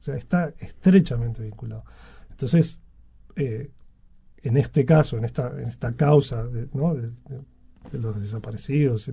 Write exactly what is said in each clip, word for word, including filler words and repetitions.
sea, está estrechamente vinculado. Entonces, eh, en este caso, en esta, en esta causa de, ¿no? de, de, de los desaparecidos,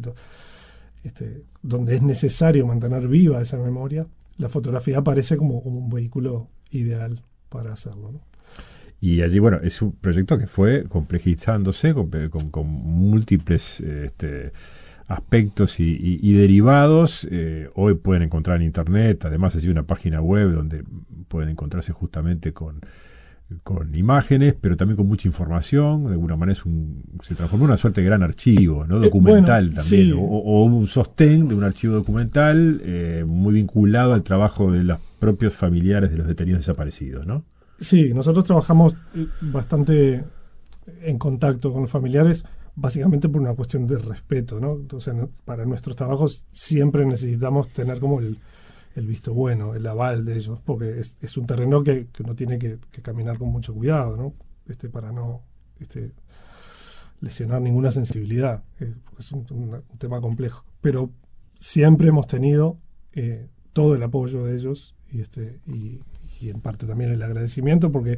este, donde es necesario mantener viva esa memoria, la fotografía aparece como, como un vehículo ideal para hacerlo, ¿no? Y allí, bueno, es un proyecto que fue complejizándose con, con, con múltiples este, aspectos y, y, y derivados. Eh, hoy pueden encontrar en internet, además allí una página web donde pueden encontrarse justamente con, con imágenes, pero también con mucha información. De alguna manera es un, se transformó en una suerte de gran archivo, ¿no? Documental, eh, bueno, también, sí. o, o un sostén de un archivo documental eh, muy vinculado al trabajo de los propios familiares de los detenidos desaparecidos, ¿no? Sí, nosotros trabajamos bastante en contacto con los familiares, básicamente por una cuestión de respeto, ¿no? Entonces, para nuestros trabajos siempre necesitamos tener como el, el visto bueno, el aval de ellos, porque es, es un terreno que, que uno tiene que, que caminar con mucho cuidado, ¿no? Este, para no este, lesionar ninguna sensibilidad, eh, es un, un, un tema complejo. Pero siempre hemos tenido eh, todo el apoyo de ellos y, este, y, y en parte también el agradecimiento, porque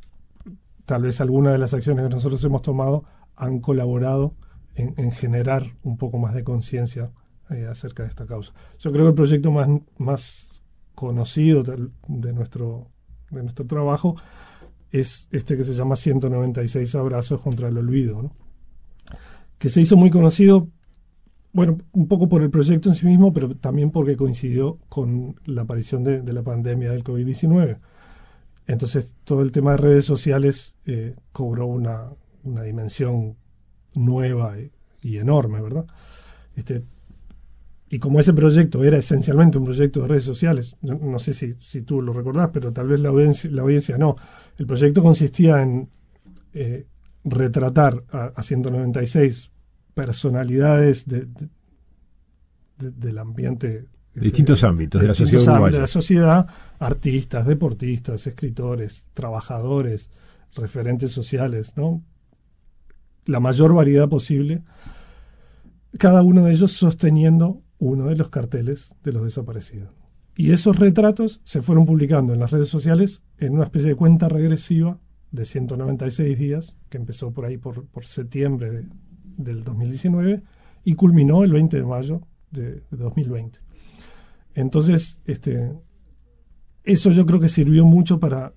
tal vez algunas de las acciones que nosotros hemos tomado han colaborado en, en generar un poco más de conciencia eh, acerca de esta causa. Yo creo que el proyecto más, más conocido de, de, nuestro, de nuestro trabajo es este que se llama ciento noventa y seis Abrazos contra el Olvido, ¿no? Que se hizo muy conocido, bueno, un poco por el proyecto en sí mismo, pero también porque coincidió con la aparición de, de la pandemia del COVID diecinueve. Entonces todo el tema de redes sociales eh, cobró una, una dimensión nueva y, y enorme, ¿verdad? Este, y como ese proyecto era esencialmente un proyecto de redes sociales, no, no sé si, si tú lo recordás, pero tal vez la audiencia, la audiencia no. El proyecto consistía en eh, retratar a, a ciento noventa y seis personalidades de, de, de, del ambiente. De distintos este, ámbitos de, de la distintos sociedad ámbitos uruguaya. de la sociedad, artistas, deportistas, escritores, trabajadores, referentes sociales, ¿no? La mayor variedad posible, cada uno de ellos sosteniendo uno de los carteles de los desaparecidos. Y esos retratos se fueron publicando en las redes sociales en una especie de cuenta regresiva de ciento noventa y seis días, que empezó por ahí por, por septiembre de, del dos mil diecinueve y culminó el veinte de mayo de, de dos mil veinte. Entonces, este, eso yo creo que sirvió mucho para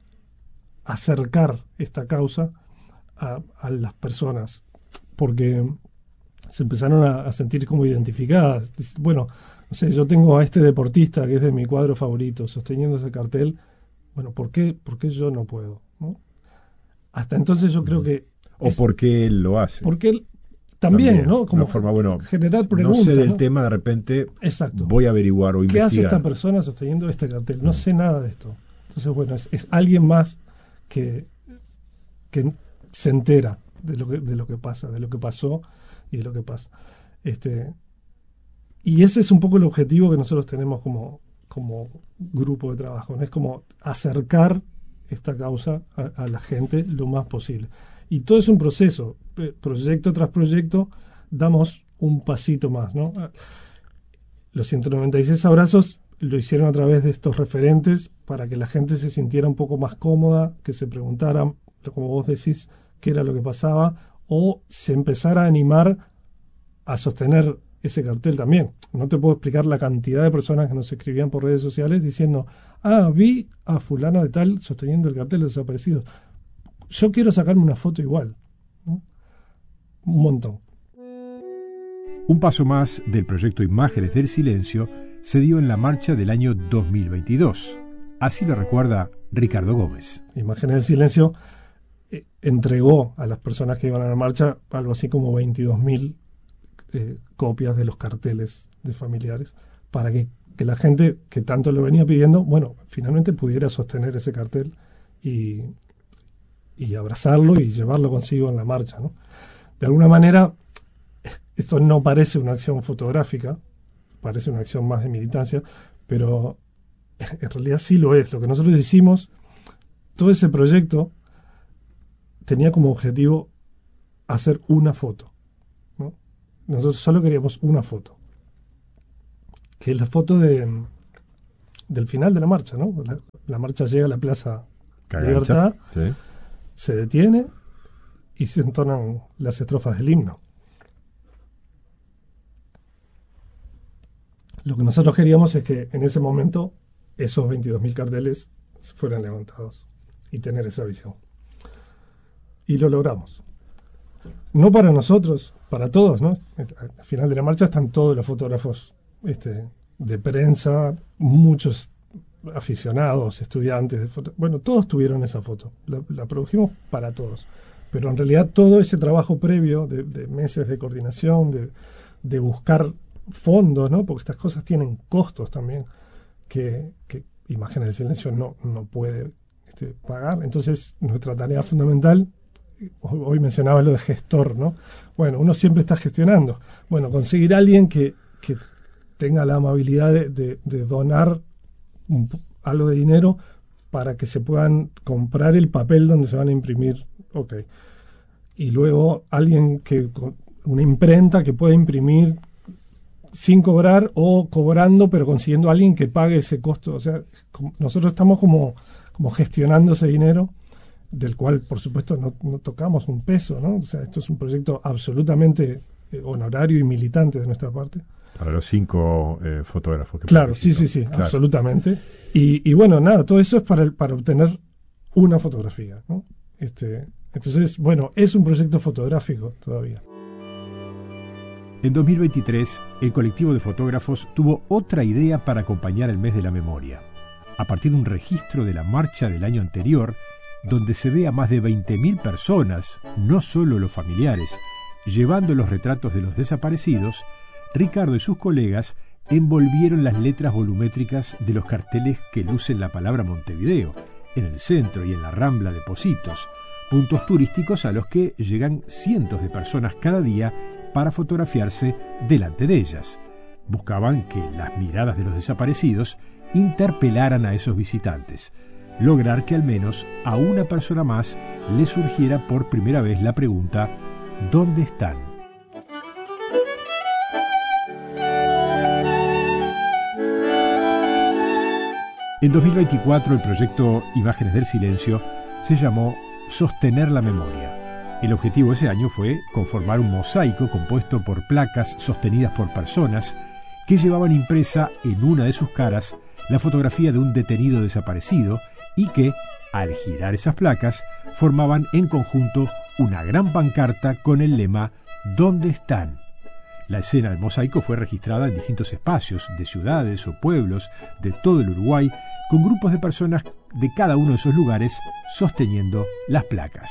acercar esta causa a, a las personas, porque se empezaron a, a sentir como identificadas. Bueno, no sé, yo tengo a este deportista que es de mi cuadro favorito sosteniendo ese cartel. Bueno, ¿por qué, por qué yo no puedo? ¿No? Hasta entonces yo creo que... O es, porque él lo hace. Porque él también, también ¿no? Como forma, bueno, generar preguntas. No sé del ¿no? tema, de repente Exacto. Voy a averiguar o ¿Qué investigar. hace esta persona sosteniendo este cartel? No mm. sé nada de esto. Entonces, bueno, es, es alguien más que, que se entera de lo que, de lo que pasa, de lo que pasó y de lo que pasa. Este, y ese es un poco el objetivo que nosotros tenemos como, como grupo de trabajo, ¿no? Es como acercar esta causa a, a la gente lo más posible. Y todo es un proceso, proyecto tras proyecto, damos un pasito más, ¿no? Los ciento noventa y seis abrazos lo hicieron a través de estos referentes para que la gente se sintiera un poco más cómoda, que se preguntaran, como vos decís, qué era lo que pasaba, o se empezara a animar a sostener ese cartel también. No te puedo explicar la cantidad de personas que nos escribían por redes sociales diciendo, ah, vi a fulano de tal sosteniendo el cartel de desaparecidos. Yo quiero sacarme una foto igual, ¿no? Un montón. Un paso más del proyecto Imágenes del Silencio se dio en la marcha del año dos mil veintidós. Así lo recuerda Ricardo Gómez. Imágenes del Silencio eh, entregó a las personas que iban a la marcha algo así como veintidós mil eh, copias de los carteles de familiares para que, que la gente que tanto lo venía pidiendo, bueno, finalmente pudiera sostener ese cartel y, y abrazarlo y llevarlo consigo en la marcha, ¿no? De alguna manera, esto no parece una acción fotográfica, parece una acción más de militancia, pero en realidad sí lo es. Lo que nosotros hicimos, todo ese proyecto tenía como objetivo hacer una foto, ¿no? Nosotros solo queríamos una foto, que es la foto de, del final de la marcha, ¿no? La, la marcha llega a la Plaza Cagancha, Libertad, sí. se detiene y se entonan las estrofas del himno. Lo que nosotros queríamos es que en ese momento esos veintidós mil carteles fueran levantados y tener esa visión. Y lo logramos. No para nosotros, para todos, ¿no? Al final de la marcha están todos los fotógrafos este, de prensa, muchos aficionados, estudiantes de foto. Bueno, todos tuvieron esa foto. La, la produjimos para todos. Pero en realidad todo ese trabajo previo de, de meses de coordinación, de, de buscar fondos, ¿no? Porque estas cosas tienen costos también que, que Imágenes del Silencio no, no puede este, pagar. Entonces, nuestra tarea fundamental, hoy mencionaba lo de gestor, ¿no? Bueno, uno siempre está gestionando. Bueno, conseguir a alguien que, que tenga la amabilidad de, de, de donar un, algo de dinero para que se puedan comprar el papel donde se van a imprimir. Ok. Y luego alguien que, una imprenta que pueda imprimir sin cobrar o cobrando, pero consiguiendo a alguien que pague ese costo. O sea, nosotros estamos como, como gestionando ese dinero, del cual, por supuesto, no, no tocamos un peso, ¿no? O sea, esto es un proyecto absolutamente eh, honorario y militante de nuestra parte. Para los cinco eh, fotógrafos que Claro, sí, sí, sí, claro. Absolutamente. Y, y bueno, nada, todo eso es para, el, para obtener una fotografía, ¿no? Este, entonces, bueno, es un proyecto fotográfico todavía. En dos mil veintitrés, el colectivo de fotógrafos tuvo otra idea para acompañar el mes de la memoria. A partir de un registro de la marcha del año anterior, donde se ve a más de veinte mil personas, no solo los familiares, llevando los retratos de los desaparecidos, Ricardo y sus colegas envolvieron las letras volumétricas de los carteles que lucen la palabra Montevideo, en el centro y en la Rambla de Pocitos, puntos turísticos a los que llegan cientos de personas cada día para fotografiarse delante de ellas. Buscaban que las miradas de los desaparecidos interpelaran a esos visitantes, lograr que al menos a una persona más le surgiera por primera vez la pregunta: ¿dónde están? En dos mil veinticuatro el proyecto Imágenes del Silencio se llamó Sostener la Memoria. El objetivo ese año fue conformar un mosaico compuesto por placas sostenidas por personas que llevaban impresa en una de sus caras la fotografía de un detenido desaparecido y que, al girar esas placas, formaban en conjunto una gran pancarta con el lema ¿Dónde están? La escena del mosaico fue registrada en distintos espacios de ciudades o pueblos de todo el Uruguay, con grupos de personas de cada uno de esos lugares sosteniendo las placas.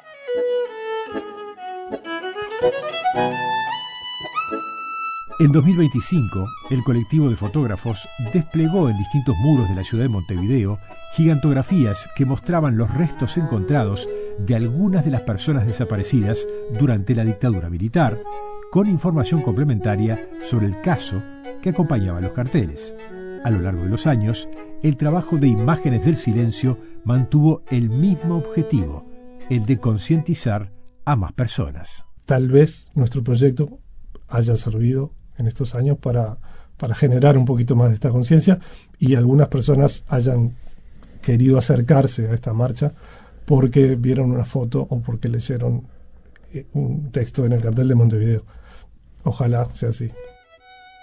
En dos mil veinticinco, el colectivo de fotógrafos desplegó en distintos muros de la ciudad de Montevideo gigantografías que mostraban los restos encontrados de algunas de las personas desaparecidas durante la dictadura militar, con información complementaria sobre el caso que acompañaba los carteles. A lo largo de los años, el trabajo de Imágenes del Silencio mantuvo el mismo objetivo, el de concientizar a más personas. Tal vez nuestro proyecto haya servido en estos años para, para generar un poquito más de esta conciencia y algunas personas hayan querido acercarse a esta marcha porque vieron una foto o porque leyeron un texto en el cartel de Montevideo. Ojalá sea así.